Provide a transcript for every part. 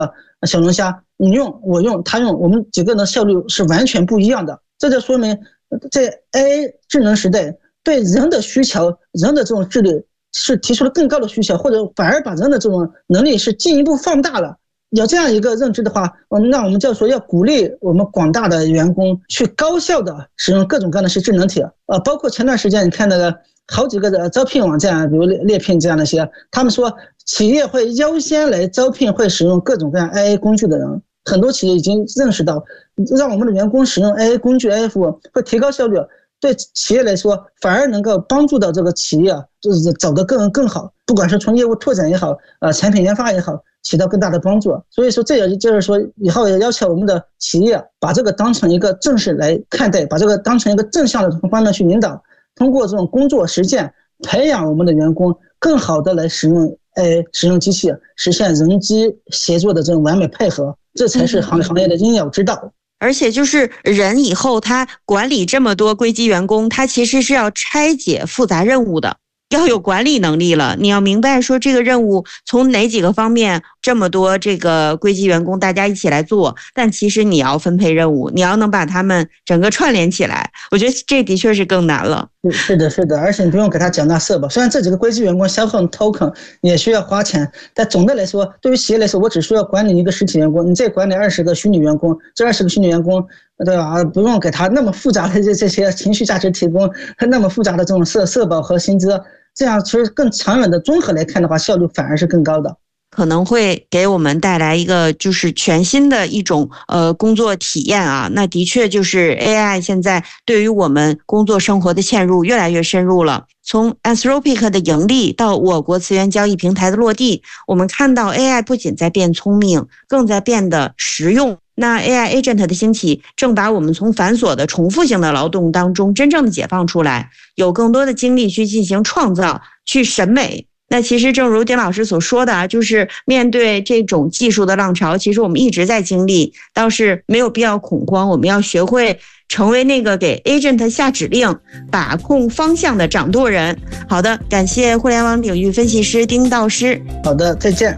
小龙虾，你用我用他用，我们几个人的效率是完全不一样的。这就说明在 AI 智能时代，对人的需求，人的这种智力是提出了更高的需求，或者反而把人的这种能力是进一步放大了。有这样一个认知的话，那我们就说要鼓励我们广大的员工去高效的使用各种各样的智能体，包括前段时间你看那个好几个的招聘网站，比如猎聘这样的些，他们说企业会优先来招聘会使用各种各样 AI 工具的人。很多企业已经认识到，让我们的员工使用 AI 工具 AI 服务会提高效率，对企业来说反而能够帮助到这个企业就是走得更好，不管是从业务拓展也好，产品研发也好，起到更大的帮助。所以说这也就是说以后也要求我们的企业把这个当成一个正式来看待，把这个当成一个正向的方面去引导，通过这种工作实践培养我们的员工更好的来使用 AI 使用机器，实现人机协作的这种完美配合，这才是行业的应有之道。 而且就是人以后他管理这么多归机员工，他其实是要拆解复杂任务的，要有管理能力了。你要明白说这个任务从哪几个方面，这么多这个归机员工大家一起来做，但其实你要分配任务，你要能把他们整个串联起来，我觉得这的确是更难了。 是的，而且你不用给他缴纳社保，虽然这几个归机员工消耗 token 也需要花钱，但总的来说，对于企业来说，我只需要管理一个实体员工，你再管理20个虚拟员工，这20个虚拟员工，对吧？不用给他那么复杂的这些情绪价值提供，那么复杂的这种社保和薪资，这样其实更长远的综合来看的话，效率反而是更高的。 可能会给我们带来一个就是全新的一种工作体验啊。那的确就是 AI 现在对于我们工作生活的嵌入越来越深入了。从 Anthropic 的盈利到我国词源交易平台的落地，我们看到 AI 不仅在变聪明，更在变得实用。那 AI agent 的兴起正把我们从繁琐的重复性的劳动当中真正的解放出来，有更多的精力去进行创造，去审美。那其实正如丁老师所说的，就是面对这种技术的浪潮，其实我们一直在经历，倒是没有必要恐慌，我们要学会成为那个给 agent 下指令、把控方向的掌舵人。好的，感谢互联网领域分析师丁道师。 好的，再见。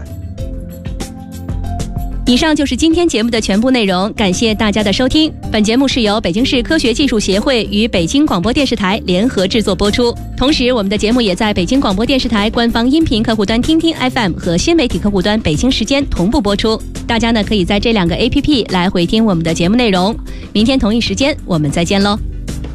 以上就是今天节目的全部内容，感谢大家的收听。本节目是由北京市科学技术协会与北京广播电视台联合制作播出，同时我们的节目也在北京广播电视台官方音频客户端听听 FM 和新媒体客户端北京时间同步播出。大家呢可以在这2个 APP 来回听我们的节目内容。明天同一时间我们再见喽。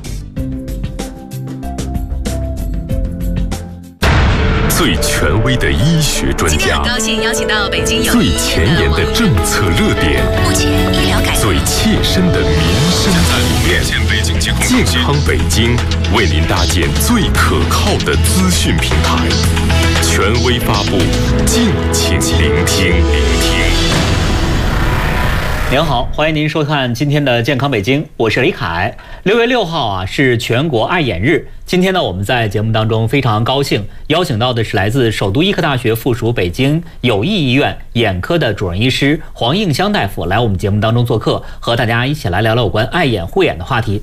最权威的医学专家， 今天很高兴邀请到北京有最前沿的政策热点， 目前医疗改革最切身的民生体验。健康北京为您搭建最可靠的资讯平台，权威发布，敬请聆听。 您好，欢迎您收看今天的健康北京，我是李凯。6月6号啊是全国爱眼日。今天呢，我们在节目当中非常高兴邀请到的是来自首都医科大学附属北京友谊医院眼科的主任医师黄应香大夫来我们节目当中做客，和大家一起来聊聊有关爱眼护眼的话题。